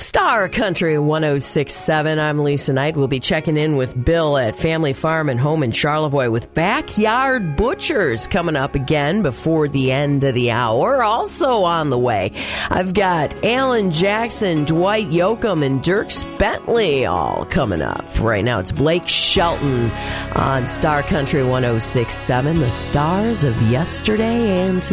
Star Country 106.7. I'm Lisa Knight. We'll be checking in with Bill at Family Farm and Home in Charlevoix with Backyard Butchers coming up again before the end of the hour. Also on the way, I've got Alan Jackson, Dwight Yoakam, and Dierks Bentley all coming up. Right now, it's Blake Shelton on Star Country 106.7, the stars of yesterday and today.